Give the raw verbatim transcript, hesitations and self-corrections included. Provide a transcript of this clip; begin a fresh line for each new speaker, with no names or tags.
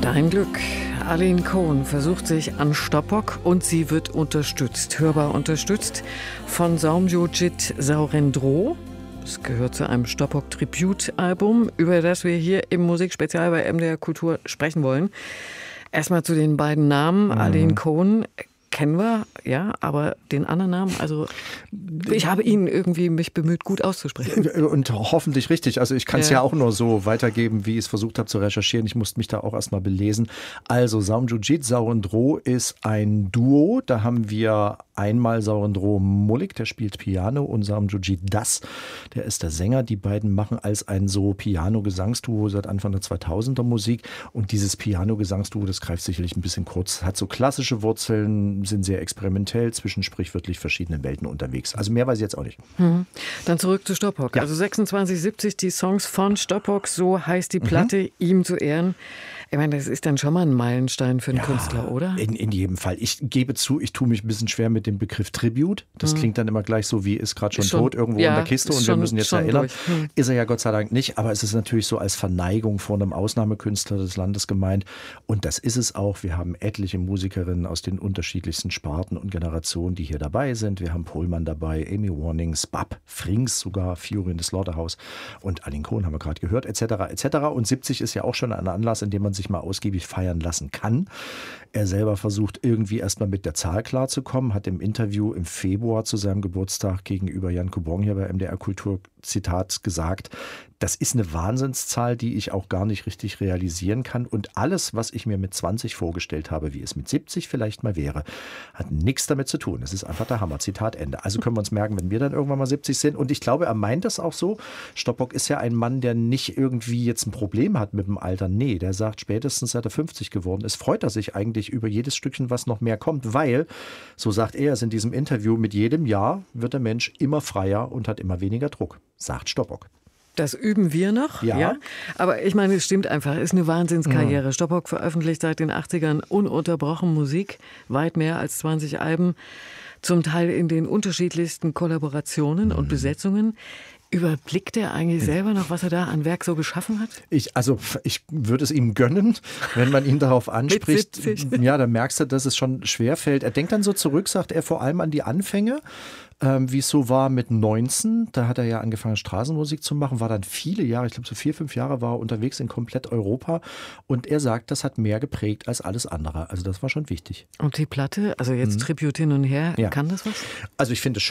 Dein Glück. Aline Cohen versucht sich an Stoppock und sie wird unterstützt, hörbar unterstützt von Saumjojit Saurendro. Es gehört zu einem Stoppock-Tribute-Album, über das wir hier im Musikspezial bei M D R Kultur sprechen wollen. Erstmal zu den beiden Namen. Mhm. Aline Cohen kennen wir, ja, aber den anderen Namen, also ich habe ihn irgendwie mich bemüht, gut auszusprechen.
Und hoffentlich richtig. Also ich kann es ja. ja auch nur so weitergeben, wie ich es versucht habe zu recherchieren. Ich musste mich da auch erstmal belesen. Also Saumjojit Saurendro ist ein Duo. Da haben wir einmal Saurendro Mullik, der spielt Piano, und Saumjojit Das, der ist der Sänger. Die beiden machen als ein so Piano-Gesangsduo seit Anfang der zweitausender Musik. Und dieses Piano-Gesangsduo, das greift sicherlich ein bisschen kurz, hat so klassische Wurzeln, sind sehr experimentell zwischen sprichwörtlich verschiedenen Welten unterwegs. Also mehr weiß ich jetzt auch nicht. Hm.
Dann zurück zu Stoppock. Ja. Also sechsundzwanzig siebzig, die Songs von Stoppock, so heißt die Platte, mhm. ihm zu Ehren. Ich meine, das ist dann schon mal ein Meilenstein für einen ja, Künstler, oder?
In, in jedem Fall. Ich gebe zu, ich tue mich ein bisschen schwer mit dem Begriff Tribute. Das hm. klingt dann immer gleich so, wie ist gerade schon, schon tot irgendwo ja, in der Kiste und schon, wir müssen jetzt erinnern. Hm. Ist er ja Gott sei Dank nicht, aber es ist natürlich so als Verneigung vor einem Ausnahmekünstler des Landes gemeint. Und das ist es auch. Wir haben etliche Musikerinnen aus den unterschiedlichsten Sparten und Generationen, die hier dabei sind. Wir haben Pohlmann dabei, Amy Warnings, Bab, Frings sogar, Fiorin des Slaughterhouse und Aline Cohen haben wir gerade gehört, et cetera et cetera. Und siebzig ist ja auch schon ein Anlass, in dem man sich mal ausgiebig feiern lassen kann. Er selber versucht irgendwie erstmal mit der Zahl klarzukommen, hat im Interview im Februar zu seinem Geburtstag gegenüber Jan Kubong hier bei M D R Kultur, Zitat, gesagt, das ist eine Wahnsinnszahl, die ich auch gar nicht richtig realisieren kann. Und alles, was ich mir mit zwanzig vorgestellt habe, wie es mit siebzig vielleicht mal wäre, hat nichts damit zu tun. Es ist einfach der Hammer. Zitat Ende. Also können wir uns merken, wenn wir dann irgendwann mal siebzig sind. Und ich glaube, er meint das auch so. Stoppock ist ja ein Mann, der nicht irgendwie jetzt ein Problem hat mit dem Alter. Nee, der sagt, spätestens seit er fünfzig geworden ist, freut er sich eigentlich über jedes Stückchen, was noch mehr kommt. Weil, so sagt er es in diesem Interview, mit jedem Jahr wird der Mensch immer freier und hat immer weniger Druck, sagt Stoppock.
Das üben wir noch, ja. ja. Aber ich meine, es stimmt einfach, es ist eine Wahnsinnskarriere. Mhm. Stoppock veröffentlicht seit den achtzigern ununterbrochen Musik, weit mehr als zwanzig Alben, zum Teil in den unterschiedlichsten Kollaborationen mhm. und Besetzungen. Überblickt er eigentlich selber noch, was er da an Werk so geschaffen hat?
Ich, also ich würde es ihm gönnen, wenn man ihn darauf anspricht. Ja, dann merkst du, dass es schon schwerfällt. Er denkt dann so zurück, sagt er, vor allem an die Anfänge. Ähm, wie es so war mit neunzehn, da hat er ja angefangen Straßenmusik zu machen, war dann viele Jahre, ich glaube so vier, fünf Jahre war er unterwegs in komplett Europa und er sagt, das hat mehr geprägt als alles andere, also das war schon wichtig.
Und die Platte, also jetzt mhm. Tribute hin und her, ja. kann das was?
Also ich finde